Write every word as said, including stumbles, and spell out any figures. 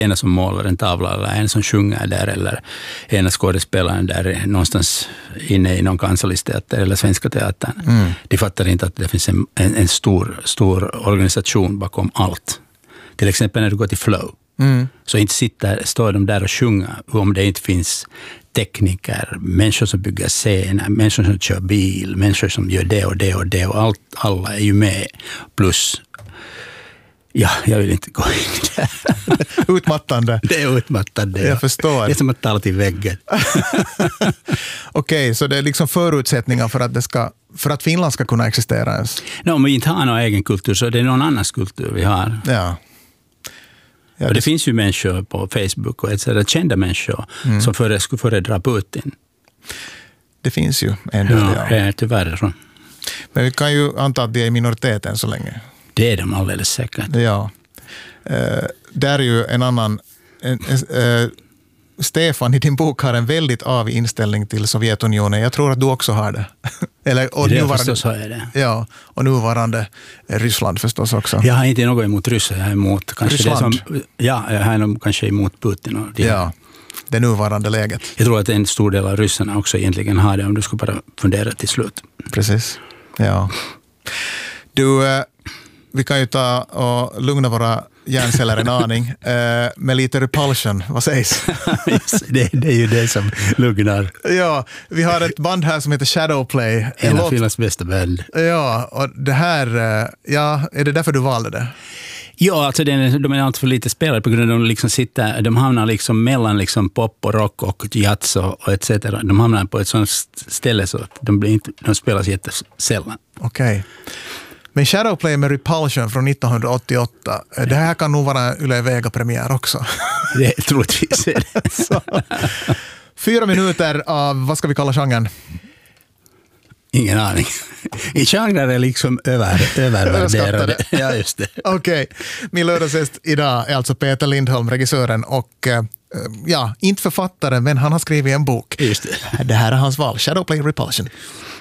ena som målar en tavla eller en som sjunger där eller ena skådespelaren där någonstans inne i någon kansallisteater eller svenska teatern. Mm. De fattar inte att det finns en, en, en stor, stor organisation bakom allt. Till exempel när du går till Flow. Mm. Så inte sitter, står de där och sjunger om det inte finns tekniker, människor som bygger scener, människor som kör bil, människor som gör det och det och det och allt, alla är ju med. Plus, ja, jag vill inte gå in i det. Utmattande. Det är utmattande. Jag förstår. Det är som att tala till väggen. Okej, okay, så det är liksom förutsättningar för att, det ska, för att Finland ska kunna existera ens? No, om vi inte har någon egen kultur så är det någon annans kultur vi har. Ja. Ja, och det, det finns ju människor på Facebook och et cetera, kända människor mm. som före, skulle föredra Putin. Det finns ju en del, ja. Det är tyvärr så. Men vi kan ju anta att det är minoriteten så länge. Det är de alldeles säkert. Ja. Uh, där är ju en annan... En, uh, Stefan, i din bok har en väldigt avig inställning till Sovjetunionen. Jag tror att du också har det. Eller, och det nuvarande, förstås har jag det. Ja, och nuvarande Ryssland förstås också. Jag har inte något emot Ryssland, jag är emot kanske Ryssland? Det som, ja, jag är nog kanske emot Putin. Och det. Ja, det nuvarande läget. Jag tror att en stor del av ryssarna också egentligen har det, om du skulle bara fundera till slut. Precis, ja. Du, vi kan ju ta och lugna våra hjärnceller en aning eh, med lite repulsion, vad sägs? det, det är ju det som lugnar. Ja, vi har ett band här som heter Shadowplay. En av Finlands bästa band. Ja, och det här, ja, är det därför du valde det? Ja, alltså de är, de är alltid för lite spelare på grund av att de liksom sitter, de hamnar liksom mellan liksom pop och rock och jazz och, och et cetera. De hamnar på ett sånt ställe så att de, blir inte, de spelas jättesällan. Okej. Okay. Men Shadowplay med Repulsion från nittonhundraåttioåtta, det här kan nog vara Yle Vega-premiär också. Det är troligtvis är det. Så, fyra minuter av, vad ska vi kalla genren? Ingen aning. I genrer är liksom över, övervärderade. Ja, just det. Okej. Okay. Min lördagsgäst idag är alltså Peter Lindholm, regissören och ja, inte författaren, men han har skrivit en bok. Just det. Det här är hans val, Shadowplay Repulsion.